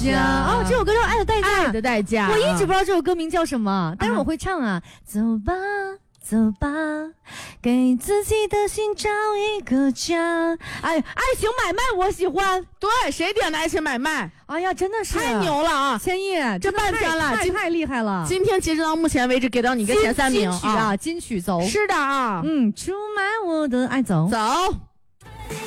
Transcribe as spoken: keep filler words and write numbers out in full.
价哦，这首歌叫《爱的代价》， 爱的代价， 我一直不知道这首歌名叫什么，但是我会唱啊，走吧。走吧，给自己的心找一个家。哎，爱情买卖我喜欢。 对，谁点的爱情买卖？ 哎呀，真的是太牛了啊！ 千亿， 这半天了， 太太厉害了。 今天截止到目前为止，给到你一个前三名金曲啊，金曲走。 是的啊， 嗯，出卖我的爱走走。